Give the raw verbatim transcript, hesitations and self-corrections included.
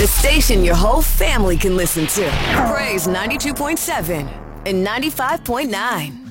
The station your whole family can listen to. Praise ninety-two point seven and ninety-five point nine.